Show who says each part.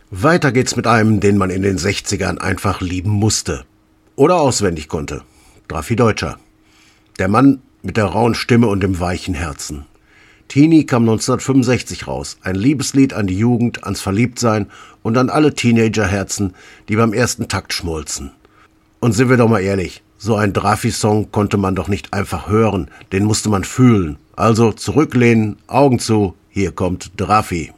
Speaker 1: Weiter geht's mit einem, den man in den 60ern einfach lieben musste. Oder auswendig konnte. Drafi Deutscher. Der Mann mit der rauen Stimme und dem weichen Herzen. Teenie kam 1965 raus. Ein Liebeslied an die Jugend, ans Verliebtsein und an alle Teenagerherzen, die beim ersten Takt schmolzen. Und sind wir doch mal ehrlich, so ein Drafi-Song konnte man doch nicht einfach hören, den musste man fühlen. Also zurücklehnen, Augen zu, hier kommt Drafi.